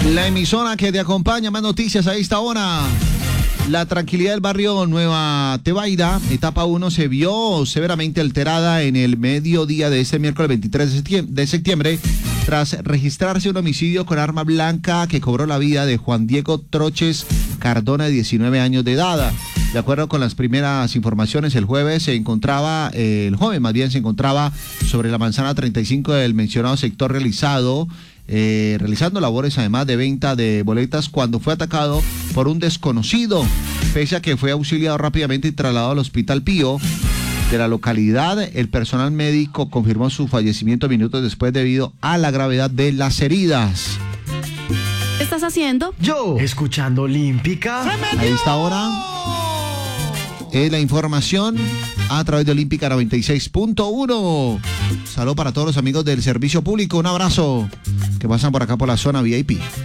La emisora que te acompaña, más noticias a esta hora. La tranquilidad del barrio Nueva Tebaida, etapa 1, se vio severamente alterada en el mediodía de este miércoles 23 de septiembre, tras registrarse un homicidio con arma blanca que cobró la vida de Juan Diego Troches Cardona, de 19 años de edad. De acuerdo con las primeras informaciones, el joven se encontraba sobre la manzana 35 del mencionado sector, realizando labores además de venta de boletas, cuando fue atacado por un desconocido. Pese a que fue auxiliado rápidamente y trasladado al Hospital Pío de la localidad, el personal médico confirmó su fallecimiento minutos después debido a la gravedad de las heridas. ¿Qué estás haciendo? Yo, escuchando Olímpica. A esta hora es la información a través de Olímpica 96.1. Saludos para todos los amigos del servicio público. Un abrazo que pasan por acá por la zona VIP.